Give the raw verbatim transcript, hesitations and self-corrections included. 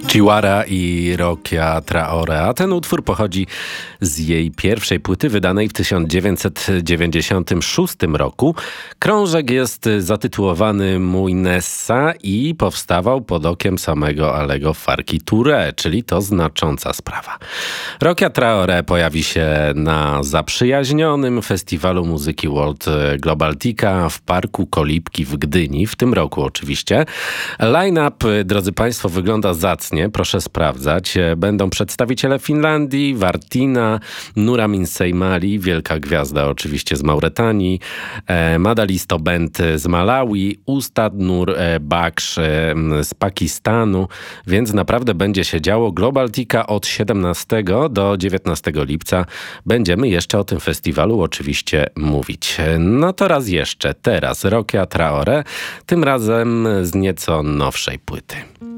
Ciwara i Rokia Traore, a ten utwór pochodzi z jej pierwszej płyty wydanej w tysiąc dziewięćset dziewięćdziesiątym szóstym roku. Krążek jest zatytułowany Mój Nessa i powstawał pod okiem samego Alego Farki Touré, czyli to znacząca sprawa. Rokia Traore pojawi się na zaprzyjaźnionym festiwalu muzyki World Globaltica w Parku Kolibki w Gdyni, w tym roku oczywiście. Line-up, drodzy Państwo, wygląda zacnie. Proszę sprawdzać. Będą przedstawiciele Finlandii, Wartina, Nuramin Sejmali, wielka gwiazda oczywiście z Mauretanii, e, Madalisto Bent z Malawi, Ustad Nur Baksh e, z Pakistanu, więc naprawdę będzie się działo. Globaltica od siedemnastego do dziewiętnastego lipca. Będziemy jeszcze o tym festiwalu oczywiście mówić. No to raz jeszcze, teraz Rokia Traore, tym razem z nieco nowszej płyty.